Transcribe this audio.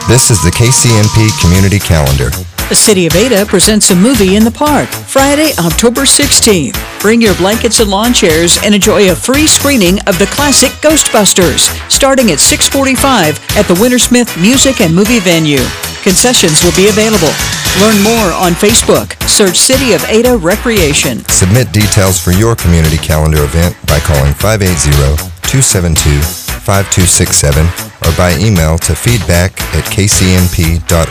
This is the KCNP Community Calendar. The City of Ada presents a movie in the park, Friday, October 16th. Bring your blankets and lawn chairs and enjoy a free screening of the classic Ghostbusters, starting at 6:45 at the Wintersmith Music and Movie Venue. Concessions will be available. Learn more on Facebook. Search City of Ada Recreation. Submit details for your community calendar event by calling 580-272-5267 or by email to feedback@kcnp.org.